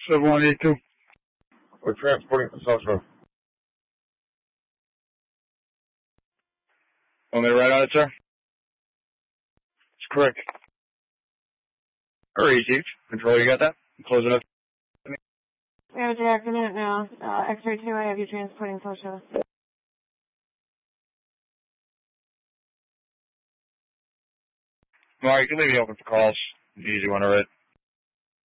7182. We're transporting to Social. Want me to write on it, sir? That's correct. Alright, Chief. Control, you got that? I'm closing up. We have a direct minute now. X-ray 2, I have you transporting Social. Mark, you can leave me open for calls. It's an easy one to write.